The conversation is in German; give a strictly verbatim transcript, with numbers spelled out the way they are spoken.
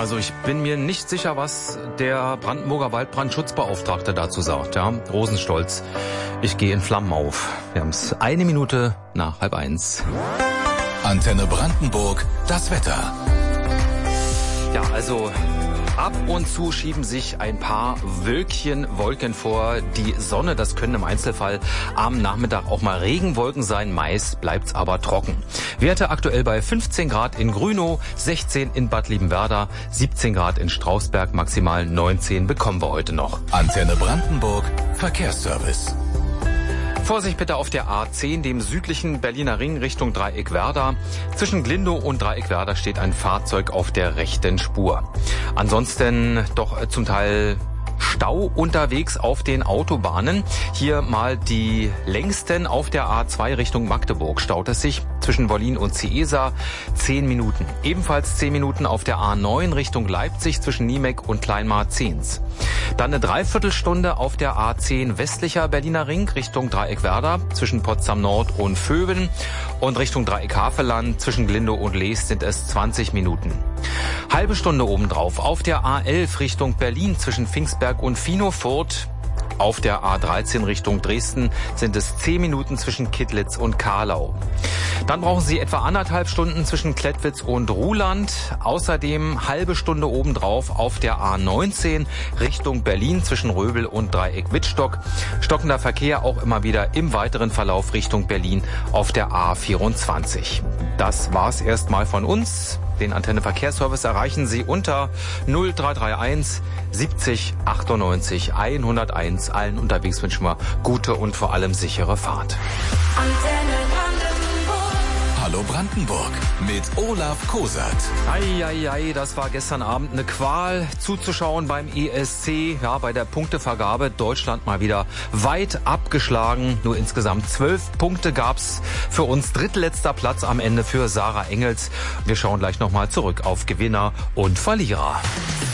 Also ich bin mir nicht sicher, was der Brandenburger Waldbrandschutzbeauftragte dazu sagt. Ja, Rosenstolz, ich gehe in Flammen auf. Wir haben es eine Minute nach halb eins. Antenne Brandenburg, das Wetter. Ja, also ab und zu schieben sich ein paar Wölkchen, Wolken vor die Sonne. Das können im Einzelfall am Nachmittag auch mal Regenwolken sein. Meist bleibt's aber trocken. Werte aktuell bei fünfzehn Grad in Grünow, sechzehn in Bad Liebenwerda, siebzehn Grad in Strausberg, maximal neunzehn bekommen wir heute noch. Antenne Brandenburg, Verkehrsservice. Vorsicht bitte auf der A zehn, dem südlichen Berliner Ring Richtung Dreieckwerder. Zwischen Glindow und Dreieckwerder steht ein Fahrzeug auf der rechten Spur. Ansonsten doch zum Teil Stau unterwegs auf den Autobahnen. Hier mal die längsten auf der A zwei Richtung Magdeburg. Staut es sich zwischen Wollin und Ciesa zehn Minuten. Ebenfalls zehn Minuten auf der A neun Richtung Leipzig zwischen Niemek und Kleinmar-Zehns. Dann eine Dreiviertelstunde auf der A zehn westlicher Berliner Ring Richtung Dreieckwerder zwischen Potsdam Nord und Vöwen. Und Richtung Dreieck-Havelland zwischen Glindow und Leest sind es zwanzig Minuten. Halbe Stunde obendrauf auf der A elf Richtung Berlin zwischen Pfingstberg und Finofurt. Auf der A dreizehn Richtung Dresden sind es zehn Minuten zwischen Kittlitz und Karlau. Dann brauchen Sie etwa anderthalb Stunden zwischen Klettwitz und Ruhland. Außerdem halbe Stunde obendrauf auf der A neunzehn Richtung Berlin zwischen Röbel und Dreieck-Wittstock. Stockender Verkehr auch immer wieder im weiteren Verlauf Richtung Berlin auf der A vierundzwanzig. Das war's erstmal von uns. Den Antenne Verkehrsservice erreichen Sie unter null drei drei eins siebzig achtundneunzig hunderteins. Allen unterwegs wünschen wir gute und vor allem sichere Fahrt. Antenne Brandenburg. Hallo Brandenburg mit Olaf Kosert. Eieiei, das war gestern Abend eine Qual zuzuschauen beim E S C. Ja, bei der Punktevergabe Deutschland mal wieder weit abgeschlagen. Nur insgesamt zwölf Punkte gab's für uns. Drittletzter Platz am Ende für Sarah Engels. Wir schauen gleich nochmal zurück auf Gewinner und Verlierer.